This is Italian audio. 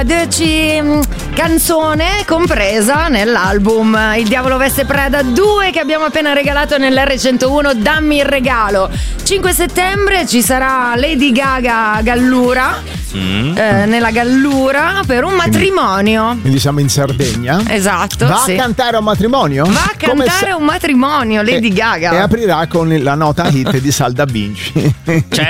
canzone compresa nell'album Il Diavolo Veste Prada 2 che abbiamo appena regalato nell'R101 Dammi il regalo. 5 settembre ci sarà Lady Gaga Gallura nella Gallura per un matrimonio. Quindi siamo in Sardegna. Esatto. Va sì. a cantare a un matrimonio? Va a cantare un matrimonio Lady Gaga. E aprirà con la nota hit di Salda Vinci.